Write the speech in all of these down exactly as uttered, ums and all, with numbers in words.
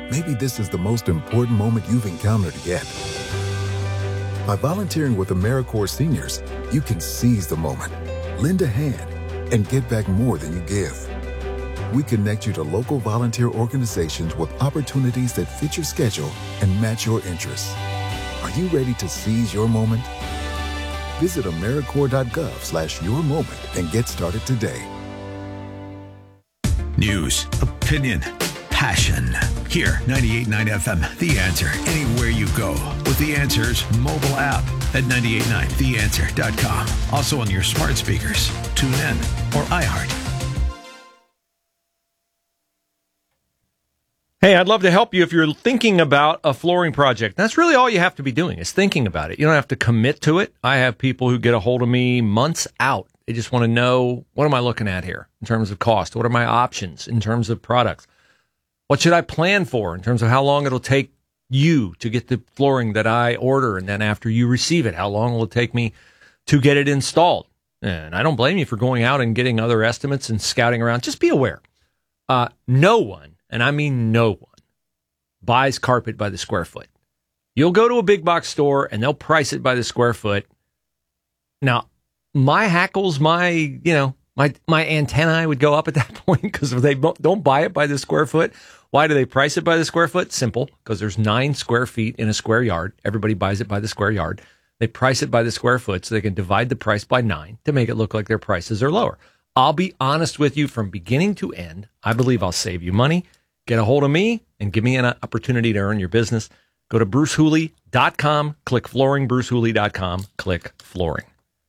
maybe this is the most important moment you've encountered yet. By volunteering with AmeriCorps Seniors, you can seize the moment, lend a hand, and get back more than you give. We connect you to local volunteer organizations with opportunities that fit your schedule and match your interests. Are you ready to seize your moment? Visit AmeriCorps.gov slash your moment and get started today. News, opinion, passion. Here, ninety-eight point nine F M, The Answer. Anywhere you go with The Answer's mobile app at nine eight nine the answer dot com. Also on your smart speakers. Tune in or iHeart. Hey, I'd love to help you if you're thinking about a flooring project. That's really all you have to be doing is thinking about it. You don't have to commit to it. I have people who get a hold of me months out. They just want to know, what am I looking at here in terms of cost? What are my options in terms of products? What should I plan for in terms of how long it'll take you to get the flooring that I order? And then after you receive it, how long will it take me to get it installed? And I don't blame you for going out and getting other estimates and scouting around. Just be aware. Uh, no one, and I mean no one, buys carpet by the square foot. You'll go to a big box store and they'll price it by the square foot. Now, my hackles, my, you know, my my antennae would go up at that point because if they don't buy it by the square foot, why do they price it by the square foot? Simple, because there's nine square feet in a square yard. Everybody buys it by the square yard. They price it by the square foot so they can divide the price by nine to make it look like their prices are lower. I'll be honest with you from beginning to end. I believe I'll save you money. Get a hold of me and give me an opportunity to earn your business. Go to bruce hooley dot com, click flooring, bruce hooley dot com, click flooring.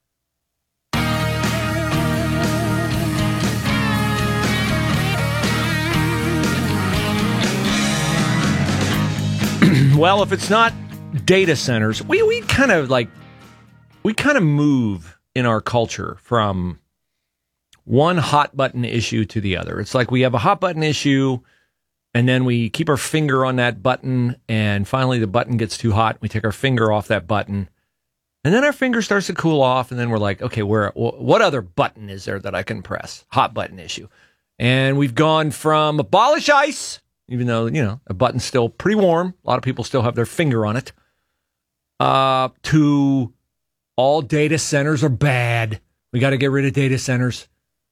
Well, if it's not data centers, we, we kind of like, we kind of move in our culture from one hot button issue to the other. It's like we have a hot button issue, and then we keep our finger on that button, and finally the button gets too hot. We take our finger off that button, and then our finger starts to cool off, and then we're like, okay, where? What other button is there that I can press? Hot button issue. And we've gone from abolish ICE, even though, you know, a button's still pretty warm. A lot of people still have their finger on it, uh, to all data centers are bad. We got to get rid of data centers.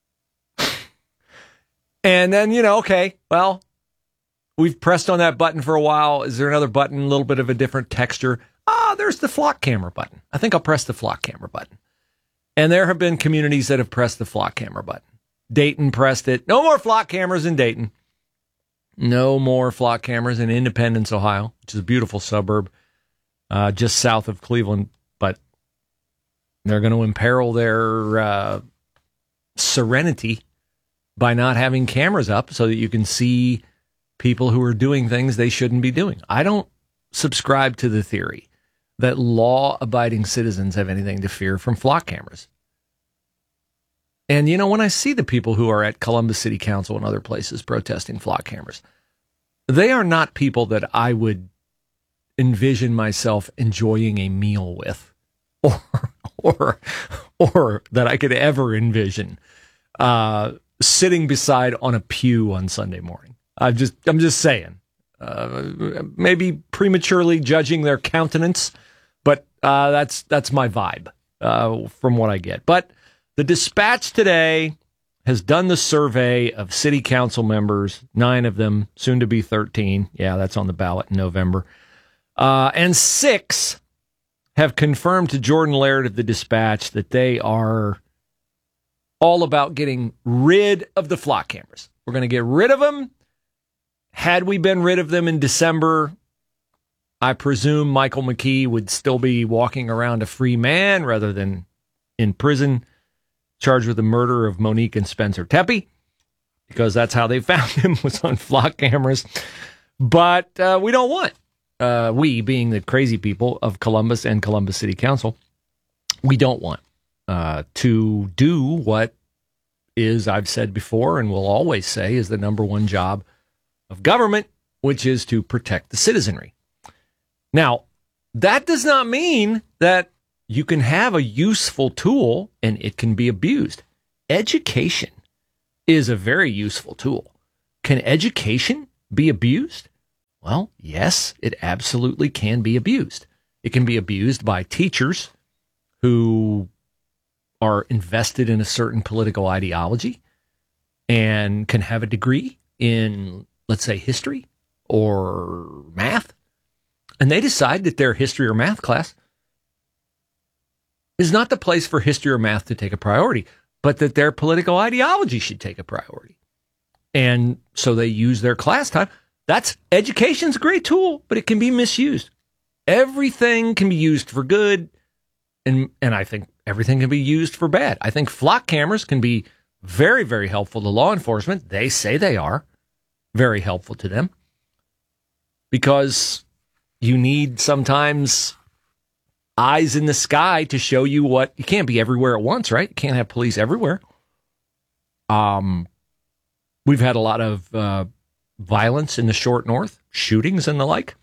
And then, you know, okay, well, we've pressed on that button for a while. Is there another button, a little bit of a different texture? Ah, there's the flock camera button. I think I'll press the flock camera button. And there have been communities that have pressed the flock camera button. Dayton pressed it. No more flock cameras in Dayton. No more flock cameras in Independence, Ohio, which is a beautiful suburb uh, just south of Cleveland. But they're going to imperil their uh, serenity by not having cameras up so that you can see people who are doing things they shouldn't be doing. I don't subscribe to the theory that law-abiding citizens have anything to fear from flock cameras. And, you know, when I see the people who are at Columbus City Council and other places protesting flock cameras, they are not people that I would envision myself enjoying a meal with or or, or that I could ever envision uh, sitting beside on a pew on Sunday morning. I'm just, I'm just saying, uh, maybe prematurely judging their countenance, but uh, that's that's my vibe uh, from what I get. But the Dispatch today has done the survey of city council members, nine of them, soon to be thirteen. Yeah, that's on the ballot in November. Uh, and six have confirmed to Jordan Laird of the Dispatch that they are all about getting rid of the flock cameras. We're going to get rid of them. Had we been rid of them in December, I presume Michael McKee would still be walking around a free man rather than in prison, charged with the murder of Monique and Spencer Tepe, because that's how they found him, was on flock cameras. But uh, we don't want, uh, we being the crazy people of Columbus and Columbus City Council, we don't want uh, to do what is, I've said before and will always say, is the number one job of government, which is to protect the citizenry. Now, that does not mean that you can have a useful tool and it can be abused. Education is a very useful tool. Can education be abused? Well, yes, it absolutely can be abused. It can be abused by teachers who are invested in a certain political ideology and can have a degree in, let's say, history or math, and they decide that their history or math class is not the place for history or math to take a priority, but that their political ideology should take a priority. And so they use their class time. That's education's a great tool, but it can be misused. Everything can be used for good, and and I think everything can be used for bad. I think flock cameras can be very, very helpful to law enforcement. They say they are very helpful to them because you need sometimes eyes in the sky to show you what you can't be everywhere at once, right? You can't have police everywhere. Um, we've had a lot of uh, violence in the short north, shootings and the like.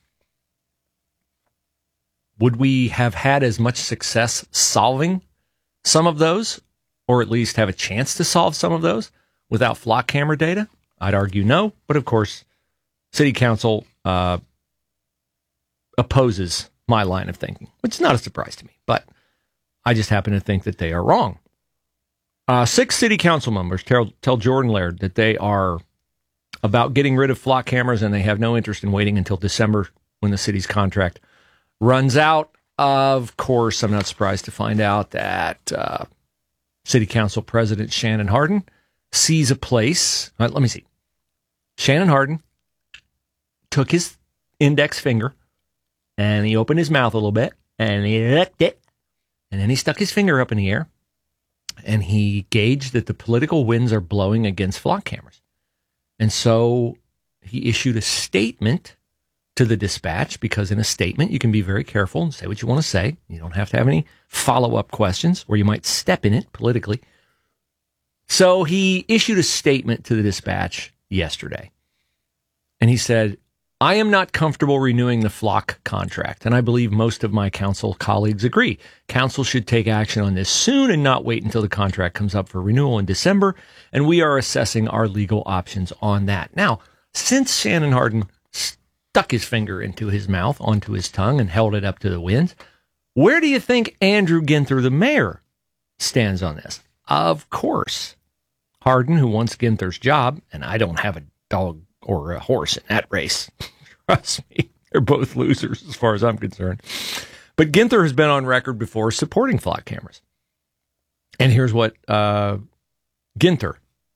Would we have had as much success solving some of those, or at least have a chance to solve some of those without flock camera data? I'd argue no, but of course, City Council uh, opposes my line of thinking, which is not a surprise to me, but I just happen to think that they are wrong. Uh, six City Council members tell, tell Jordan Laird that they are about getting rid of flock cameras and they have no interest in waiting until December when the city's contract runs out. Of course, I'm not surprised to find out that uh, City Council President Shannon Hardin sees a place. Uh, let me see. Shannon Hardin took his index finger and he opened his mouth a little bit and he licked it. And then he stuck his finger up in the air and he gauged that the political winds are blowing against flock cameras. And so he issued a statement to the Dispatch, because in a statement you can be very careful and say what you want to say. You don't have to have any follow-up questions or you might step in it politically. So he issued a statement to the Dispatch yesterday. And he said, I am not comfortable renewing the flock contract, and I believe most of my council colleagues agree. Council should take action on this soon and not wait until the contract comes up for renewal in December, and we are assessing our legal options on that. Now, since Shannon Hardin stuck his finger into his mouth, onto his tongue, and held it up to the wind, where do you think Andrew Ginther, the mayor, stands on this? Of course, Hardin, who wants Ginther's job, and I don't have a dog or a horse in that race. Trust me, they're both losers as far as I'm concerned. But Ginther has been on record before supporting flock cameras. And here's what uh, Ginther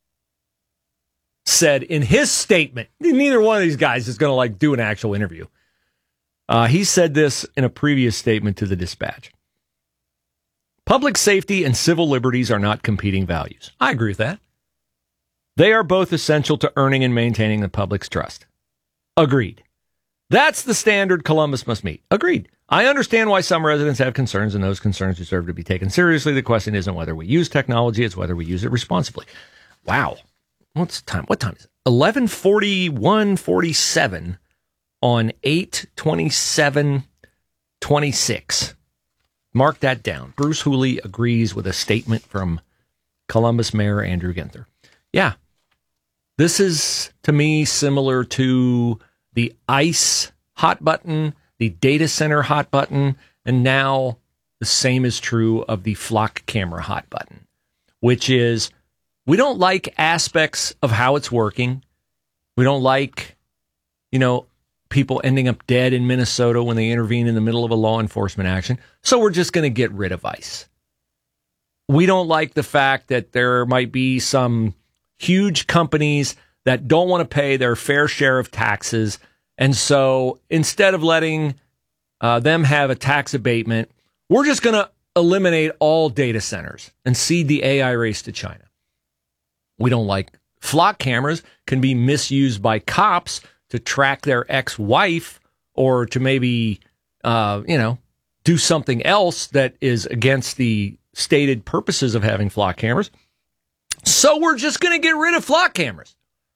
said in his statement. Neither one of these guys is going to like do an actual interview. Uh, he said this in a previous statement to the Dispatch. Public safety and civil liberties are not competing values. I agree with that. They are both essential to earning and maintaining the public's trust. Agreed. That's the standard Columbus must meet. Agreed. I understand why some residents have concerns, and those concerns deserve to be taken seriously. The question isn't whether we use technology, it's whether we use it responsibly. Wow. What's the time? What time is it? eleven forty-one forty-seven on eight twenty-seven twenty-six. Mark that down. Bruce Hooley agrees with a statement from Columbus Mayor Andrew Ginther. Yeah. This is, to me, similar to the ICE hot button, the data center hot button, and now the same is true of the flock camera hot button, which is we don't like aspects of how it's working. We don't like, you know, people ending up dead in Minnesota when they intervene in the middle of a law enforcement action. So we're just going to get rid of ICE. We don't like the fact that there might be some huge companies that don't want to pay their fair share of taxes. And so instead of letting uh, them have a tax abatement, we're just going to eliminate all data centers and cede the A I race to China. We don't like flock cameras can be misused by cops to track their ex-wife or to maybe, uh, you know, do something else that is against the stated purposes of having flock cameras. So we're just going to get rid of flock cameras.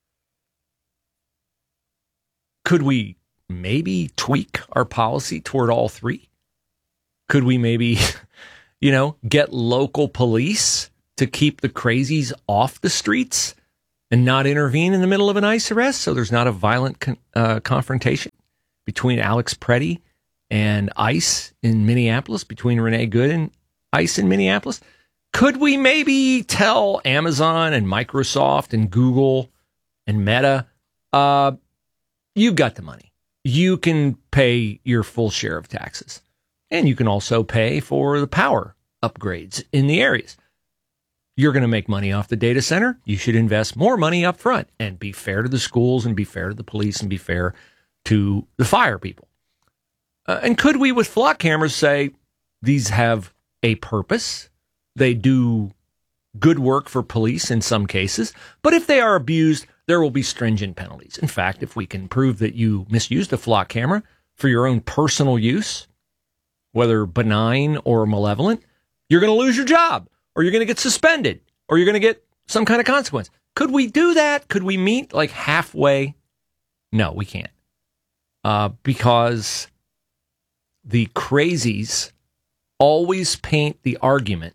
Could we maybe tweak our policy toward all three? Could we maybe, you know, get local police to keep the crazies off the streets and not intervene in the middle of an ICE arrest so there's not a violent con- uh, confrontation? between Alex Preddy and ICE in Minneapolis, between Renee Good and ICE in Minneapolis? Could we maybe tell Amazon and Microsoft and Google and Meta, uh, you've got the money. You can pay your full share of taxes. And you can also pay for the power upgrades in the areas. You're going to make money off the data center. You should invest more money up front and be fair to the schools and be fair to the police and be fair to the fire people. Uh, and could we, with flock cameras, say these have a purpose? They do good work for police in some cases, but if they are abused, there will be stringent penalties. In fact, if we can prove that you misused a flock camera for your own personal use, whether benign or malevolent, you're going to lose your job, or you're going to get suspended, or you're going to get some kind of consequence. Could we do that? Could we meet like halfway? No, we can't. Uh, because the crazies always paint the argument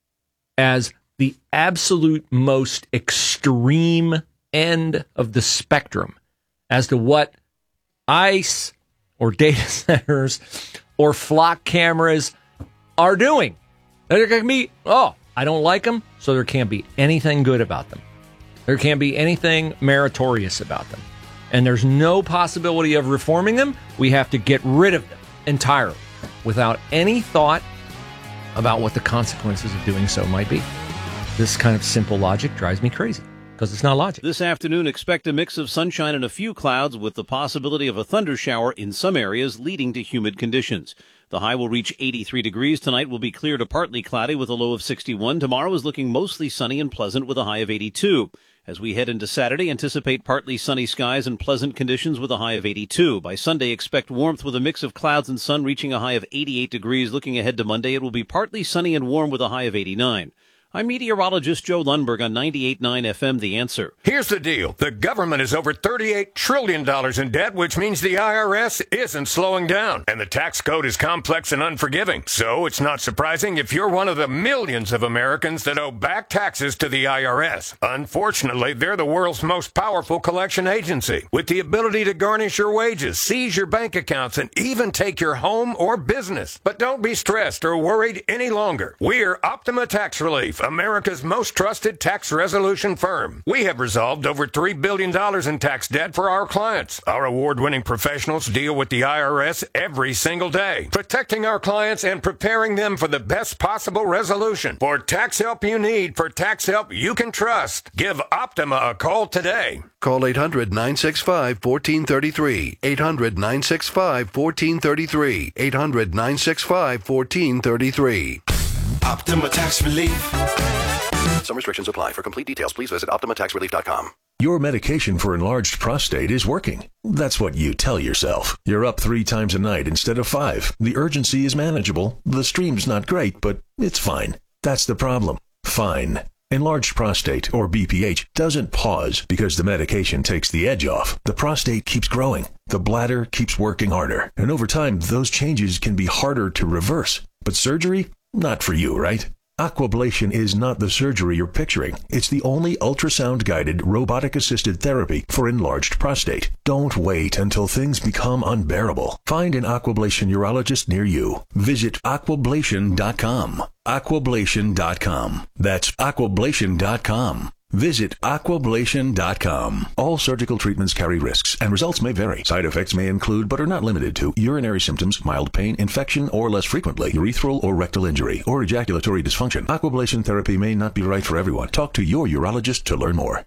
as the absolute most extreme end of the spectrum as to what ICE or data centers or flock cameras are doing. They're going to be, oh, I don't like them, so there can't be anything good about them. There can't be anything meritorious about them. And there's no possibility of reforming them. We have to get rid of them entirely without any thought about what the consequences of doing so might be. This kind of simple logic drives me crazy because it's not logic. This afternoon, expect a mix of sunshine and a few clouds with the possibility of a thunder shower in some areas, leading to humid conditions. The high will reach eighty-three degrees. Tonight will be clear to partly cloudy with a low of sixty-one. Tomorrow is looking mostly sunny and pleasant with a high of eighty-two. As we head into Saturday, anticipate partly sunny skies and pleasant conditions with a high of eighty-two. By Sunday, expect warmth with a mix of clouds and sun reaching a high of eighty-eight degrees. Looking ahead to Monday, it will be partly sunny and warm with a high of eighty-nine. I'm meteorologist Joe Lundberg on ninety-eight point nine F M, The Answer. Here's the deal. The government is over thirty-eight trillion dollars in debt, which means the I R S isn't slowing down. And the tax code is complex and unforgiving. So it's not surprising if you're one of the millions of Americans that owe back taxes to the I R S. Unfortunately, they're the world's most powerful collection agency, with the ability to garnish your wages, seize your bank accounts, and even take your home or business. But don't be stressed or worried any longer. We're Optima Tax Relief, America's most trusted tax resolution firm. We have resolved over three billion dollars in tax debt for our clients. Our award-winning professionals deal with the I R S every single day, protecting our clients and preparing them for the best possible resolution. For tax help you need, for tax help you can trust, give Optima a call today. Call eight hundred, nine six five, one four three three. eight hundred, nine six five, one four three three. eight hundred, nine six five, one four three three. Optima Tax Relief. Some restrictions apply. For complete details, please visit optima tax relief dot com. Your medication for enlarged prostate is working. That's what you tell yourself. You're up three times a night instead of five. The urgency is manageable. The stream's not great, but it's fine. That's the problem. Fine. Enlarged prostate, or B P H, doesn't pause because the medication takes the edge off. The prostate keeps growing. The bladder keeps working harder. And over time, those changes can be harder to reverse. But surgery? Not for you, right? Aquablation is not the surgery you're picturing. It's the only ultrasound-guided, robotic-assisted therapy for enlarged prostate. Don't wait until things become unbearable. Find an Aquablation urologist near you. Visit aquablation dot com. aquablation dot com. That's aquablation dot com. Visit aquablation dot com. All surgical treatments carry risks, and results may vary. Side effects may include, but are not limited to, urinary symptoms, mild pain, infection, or less frequently, urethral or rectal injury, or ejaculatory dysfunction. Aquablation therapy may not be right for everyone. Talk to your urologist to learn more.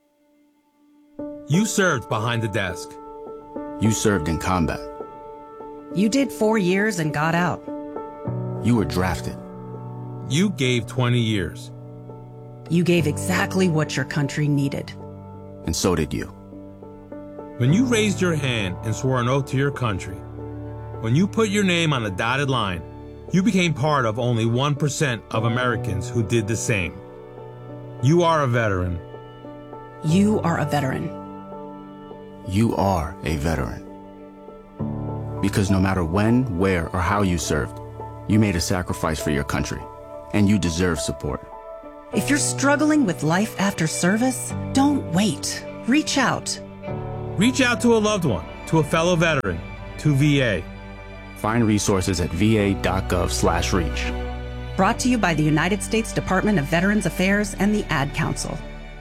You served behind the desk. You served in combat. You did four years and got out. You were drafted. You gave twenty years. You gave exactly what your country needed. And so did you. When you raised your hand and swore an oath to your country, when you put your name on a dotted line, you became part of only one percent of Americans who did the same. You are a veteran. You are a veteran. You are a veteran. Because no matter when, where, or how you served, you made a sacrifice for your country, and you deserve support. If you're struggling with life after service, don't wait. Reach out. Reach out to a loved one, to a fellow veteran. to V A. Find resources at va.gov slash reach. Brought to you by the United States Department of Veterans Affairs and the Ad Council.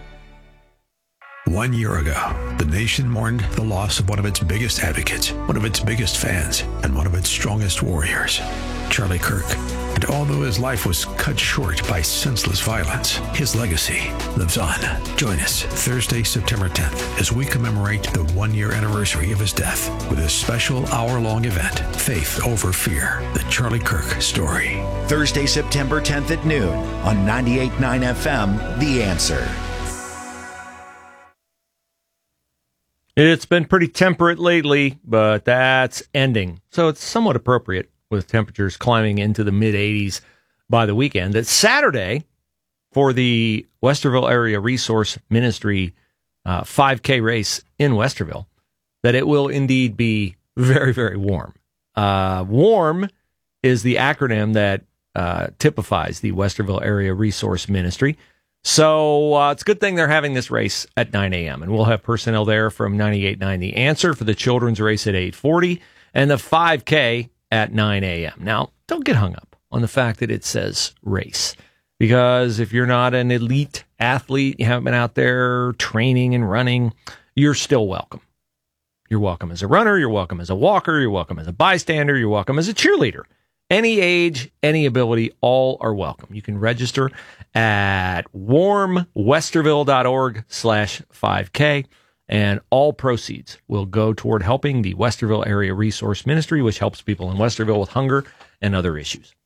One year ago, the nation mourned the loss of one of its biggest advocates, one of its biggest fans, and one of its strongest warriors, Charlie Kirk. And although his life was cut short by senseless violence, his legacy lives on. Join us Thursday, September tenth, as we commemorate the one-year anniversary of his death with a special hour-long event, Faith Over Fear, the Charlie Kirk story. Thursday, September tenth at noon on ninety-eight point nine F M, The Answer. It's been pretty temperate lately, but that's ending. So it's somewhat appropriate with temperatures climbing into the mid-eighties by the weekend. That Saturday, for the Westerville Area Resource Ministry uh, five K race in Westerville, that it will indeed be very, very warm. Uh, warm is the acronym that uh, typifies the Westerville Area Resource Ministry. So uh, it's a good thing they're having this race at nine a.m. And we'll have personnel there from ninety-eight point nine The Answer for the children's race at eight forty and the five K at nine a.m. Now, don't get hung up on the fact that it says race, because if you're not an elite athlete, you haven't been out there training and running, you're still welcome. You're welcome as a runner, you're welcome as a walker, you're welcome as a bystander, you're welcome as a cheerleader. Any age, any ability, all are welcome. You can register at warmwesterville.org slash 5K, and all proceeds will go toward helping the Westerville Area Resource Ministry, which helps people in Westerville with hunger and other issues.